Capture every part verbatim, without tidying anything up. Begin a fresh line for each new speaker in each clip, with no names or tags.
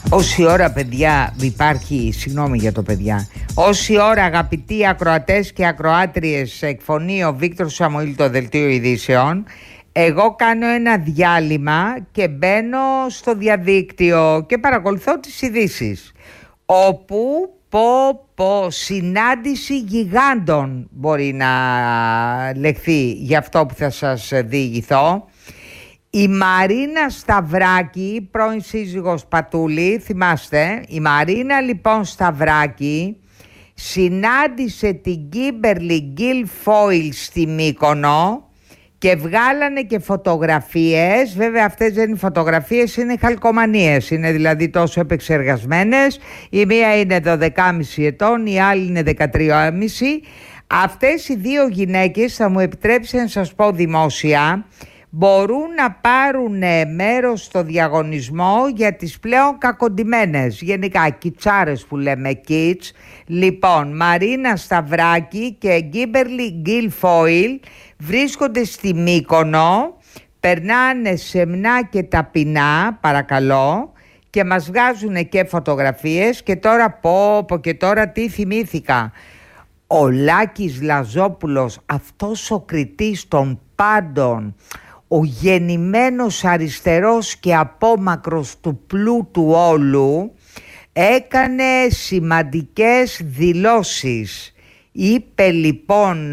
Όση ώρα, παιδιά, υπάρχει, συγγνώμη για το παιδιά, όση ώρα, αγαπητοί ακροατές και ακροάτριες, εκφωνεί ο Βίκτορ Σαμουήλ το Δελτίο Ειδήσεων, εγώ κάνω ένα διάλειμμα και μπαίνω στο διαδίκτυο και παρακολουθώ τις ειδήσεις, όπου πω πω συνάντηση γιγάντων μπορεί να λεχθεί για αυτό που θα σας διηγηθώ. Η Μαρίνα Σταυράκη, πρώην σύζυγος Πατούλη, θυμάστε, η Μαρίνα λοιπόν Σταυράκη συνάντησε την Κίμπερλι Γκίλφόιλ στη Μύκονο και βγάλανε και φωτογραφίες. Βέβαια αυτές δεν είναι φωτογραφίες, είναι χαλκομανίες, είναι δηλαδή τόσο επεξεργασμένες. Η μία είναι δώδεκα και μισό ετών, η άλλη είναι δεκατρία και μισό. Αυτές οι δύο γυναίκες, θα μου επιτρέψετε να σας πω δημόσια, μπορούν να πάρουν μέρος στο διαγωνισμό για τις πλέον κακοντημένες, γενικά κιτσάρες που λέμε kids. Λοιπόν, Μαρίνα Σταυράκη και Κίμπερλι Γκίλφόιλ βρίσκονται στη Μύκονο, περνάνε σεμνά και ταπεινά, παρακαλώ, και μας βγάζουν και φωτογραφίες. Και τώρα πω, πω και τώρα τι θυμήθηκα, ο Λάκης Λαζόπουλος, αυτός ο κριτής των πάντων, ο γεννημένος αριστερός και απόμακρος του πλούτου όλου, έκανε σημαντικές δηλώσεις. Είπε λοιπόν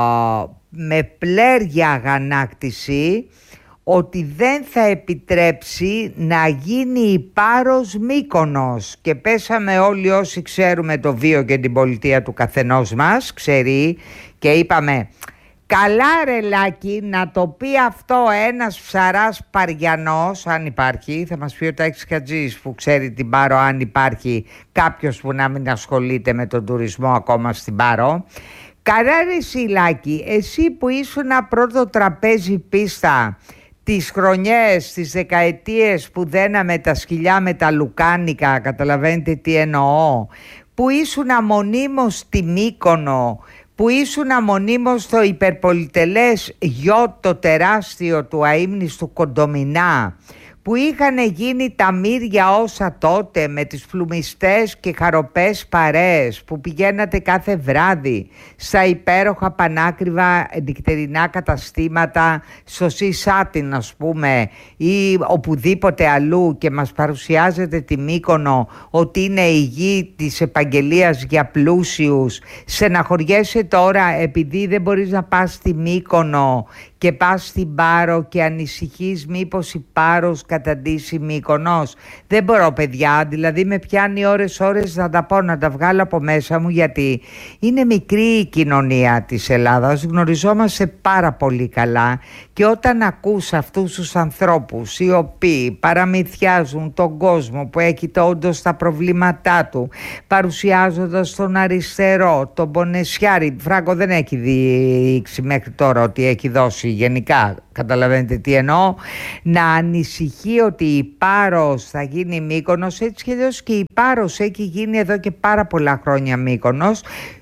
με πλέρια αγανάκτηση ότι δεν θα επιτρέψει να γίνει η Πάρος Μύκονος, και πέσαμε όλοι όσοι ξέρουμε το βίο και την πολιτεία του καθενός μας, ξέρει, και είπαμε καλά ρε Λάκη, να το πει αυτό ένας ψαράς Παριανός, αν υπάρχει. Θα μας πει ο Τάκης Χατζής που ξέρει την Πάρο, αν υπάρχει κάποιος που να μην ασχολείται με τον τουρισμό ακόμα στην Πάρο. Καλά ρε εσύ Λάκη, εσύ που ήσουν πρώτο τραπέζι πίστα τις χρονιές, τις δεκαετίες που δέναμε τα σκυλιά με τα λουκάνικα, καταλαβαίνετε τι εννοώ, που ήσουν μονίμως στη Μύκονο, που ήσουν μονίμως στο υπερπολιτελές γιότ το τεράστιο του αείμνηστου Κοντομινά, που είχαν γίνει τα μύρια όσα τότε με τις φλουμιστές και χαροπές παρέες που πηγαίνατε κάθε βράδυ στα υπέροχα πανάκριβα νυχτερινά καταστήματα, στο Σισάτιν ας πούμε ή οπουδήποτε αλλού, και μας παρουσιάζετε τη Μύκονο ότι είναι η γη της επαγγελίας για πλούσιους. Στεναχωριέσαι τώρα επειδή δεν μπορείς να πας στη Μύκονο και πας στην Πάρο και ανησυχείς μήπως η Πάρος καταντήσει Μύκονος. Δεν μπορώ παιδιά, δηλαδή με πιάνει ώρες ώρες να τα πω, να τα βγάλω από μέσα μου, γιατί είναι μικρή η κοινωνία της Ελλάδας, γνωριζόμαστε πάρα πολύ καλά, και όταν ακούς αυτούς τους ανθρώπους οι οποίοι παραμυθιάζουν τον κόσμο που έχει το όντως τα προβλήματά του, παρουσιάζοντας τον αριστερό, τον Πονεσιάρη, Φράγκο δεν έχει δείξει μέχρι τώρα ότι έχει δώσει γενικά, καταλαβαίνετε τι εννοώ, να ανησυχεί ότι η Πάρος θα γίνει Μύκονος. Έτσι και αλλιώς και η Πάρος έχει γίνει εδώ και πάρα πολλά χρόνια Μύκονος,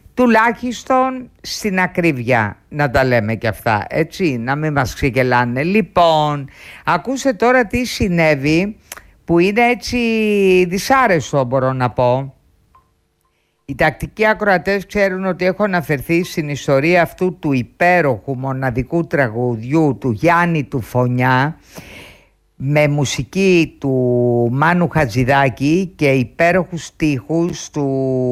τουλάχιστον στην ακρίβεια να τα λέμε και αυτά, έτσι, να μην μας ξεγελάνε. Λοιπόν, ακούστε τώρα τι συνέβη, που είναι έτσι δυσάρεστο μπορώ να πω. Οι τακτικοί ακροατές ξέρουν ότι έχω αναφερθεί στην ιστορία αυτού του υπέροχου μοναδικού τραγουδιού του Γιάννη του Φωνιά, με μουσική του Μάνου Χατζηδάκη και υπέροχους στίχους του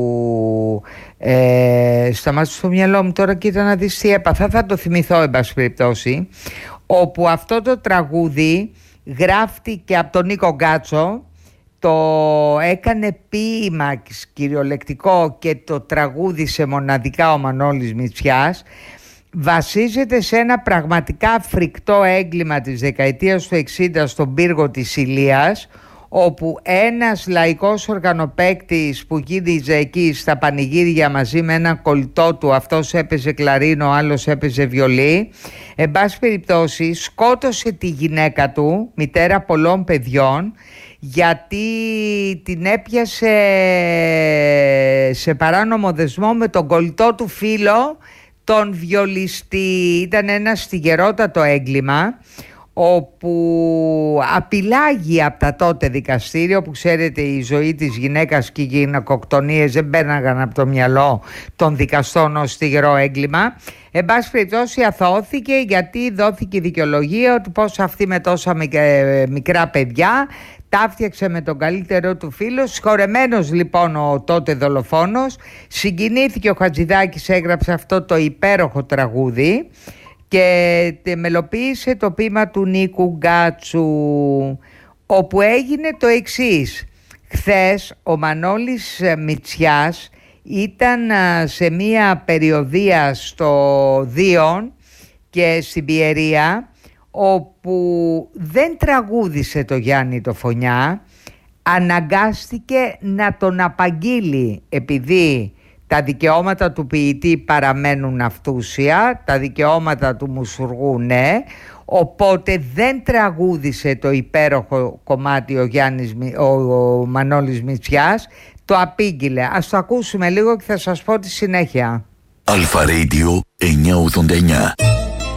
ε, σταμάτησε στο μυαλό μου τώρα, κοίτα να δεις τι έπαθα, θα το θυμηθώ εν πάση περιπτώσει, όπου αυτό το τραγούδι γράφτηκε από τον Νίκο Γκάτσο, το έκανε ποίημα κυριολεκτικό και το τραγούδισε μοναδικά ο Μανώλης Μητσιάς. Βασίζεται σε ένα πραγματικά φρικτό έγκλημα της δεκαετίας του εξήντα στον πύργο της Ηλίας, όπου ένας λαϊκός οργανοπαίκτης που γύριζε εκεί στα πανηγύρια μαζί με έναν κολλητό του, αυτός έπαιζε κλαρίνο, ο άλλος έπαιζε βιολί, εν πάση περιπτώσει σκότωσε τη γυναίκα του, μητέρα πολλών παιδιών, γιατί την έπιασε σε παράνομο δεσμό με τον κολλητό του φίλο, τον βιολιστή. Ήταν ένα στιγερότατο έγκλημα. όπου απειλάγει από τα τότε δικαστήριο, που ξέρετε η ζωή της γυναίκας και οι γυναικοκτονίες δεν μπαίναγαν από το μυαλό των δικαστών ως στιγερό έγκλημα. Εν πάση περιπτώσει αθωώθηκε γιατί δόθηκε η δικαιολογία ότι πως αυτή με τόσα μικρά παιδιά τα φτιάξε με τον καλύτερο του φίλο. Συγχωρεμένος λοιπόν ο τότε δολοφόνος, συγκινήθηκε ο Χατζηδάκης, έγραψε αυτό το υπέροχο τραγούδι και μελοποίησε το ποίημα του Νίκου Γκάτσου, όπου έγινε το εξής. Χθες ο Μανώλης Μητσιάς ήταν σε μία περιοδεία στο Δίον και στην Πιερία, όπου δεν τραγούδισε το Γιάννη το Φωνιά, αναγκάστηκε να τον απαγγείλει επειδή τα δικαιώματα του ποιητή παραμένουν αυτούσια, τα δικαιώματα του μουσουργού ναι, οπότε δεν τραγούδισε το υπέροχο κομμάτι ο, Γιάννης, ο, ο Μανώλης Μητσιάς, το απήγγειλε. Ας το ακούσουμε λίγο και θα σας πω τη συνέχεια.
Αλφα Radio εννιακόσια ογδόντα εννιά.